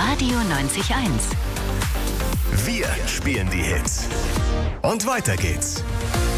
Radio 90.1. Wir spielen die Hits. Und weiter geht's.